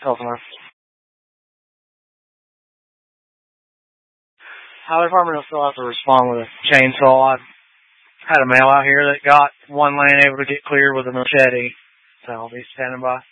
Pilsner. Highway department will still have to respond with a chainsaw. I had a male out here that got one lane able to get clear with a machete, so I'll be standing by.